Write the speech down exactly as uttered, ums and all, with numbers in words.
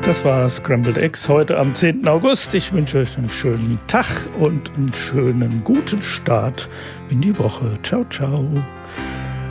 Das war Scrambled Eggs heute am zehnten August. Ich wünsche euch einen schönen Tag und einen schönen guten Start in die Woche. Ciao, ciao.